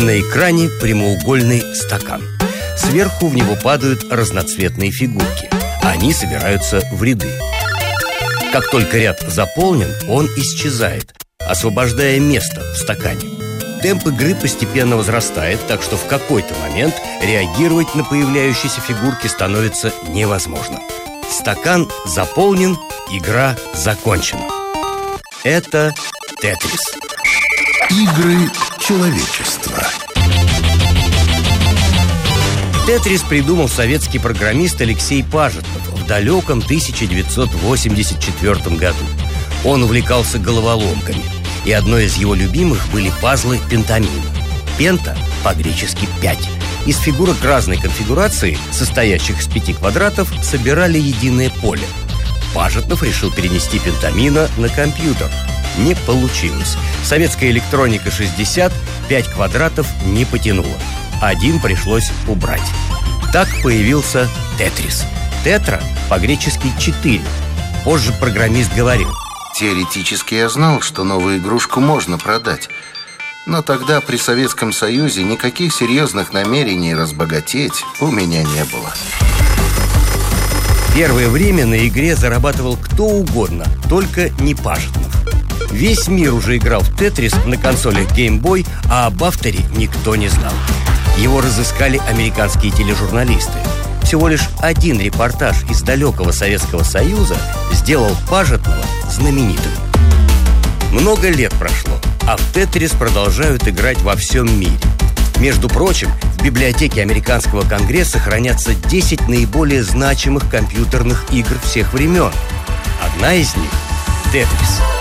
На экране прямоугольный стакан. Сверху в него падают разноцветные фигурки. Они собираются в ряды. Как только ряд заполнен, он исчезает, освобождая место в стакане. Темп игры постепенно возрастает, так что в какой-то момент реагировать на появляющиеся фигурки становится невозможно. Стакан заполнен, игра закончена. Это Тетрис. Игры человечества. Тетрис придумал советский программист Алексей Пажетнов в далеком 1984 году. Он увлекался головоломками, и одной из его любимых были пазлы пентамина. Пента по-гречески 5. Из фигурок разной конфигурации, состоящих из 5 квадратов, собирали единое поле. Пажетнов решил перенести пентамина на компьютер. Не получилось. Советская электроника 60 5 квадратов не потянула. Один пришлось убрать. Так появился Тетрис. Тетра по-гречески 4. Позже программист говорил: теоретически я знал, что новую игрушку можно продать. Но тогда при Советском Союзе никаких серьезных намерений разбогатеть у меня не было. Первое время на игре зарабатывал кто угодно, только не Пажетнов. Весь мир уже играл в Тетрис на консолях Game Boy, а об авторе никто не знал. Его разыскали американские тележурналисты. Всего лишь один репортаж из далекого Советского Союза сделал Пажетнова знаменитым. Много лет прошло, а в Тетрис продолжают играть во всем мире. Между прочим, в библиотеке Американского конгресса хранятся 10 наиболее значимых компьютерных игр всех времен. Одна из них – Тетрис.